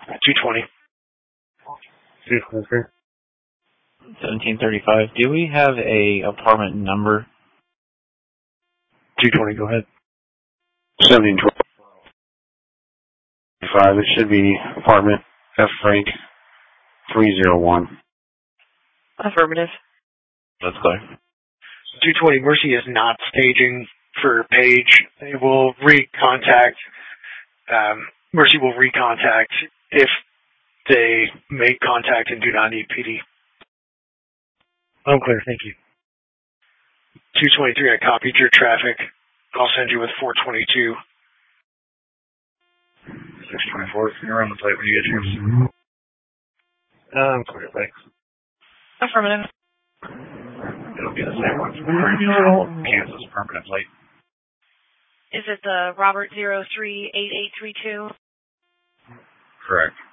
220. 223. 1735. Do we have a apartment number? 220, go ahead. 1725. It should be apartment F. Frank 301. Affirmative. That's clear. 220, Mercy is not staging for Page. They will recontact. Mercy will recontact if they make contact and do not need PD. I'm clear, thank you. 223, I copied your traffic. I'll send you with 422. 624, you're on the plate when you get here. I'm clear, thanks. Affirmative. It'll be the same one. Kansas permanent plate. Is it the Robert 038832? Correct.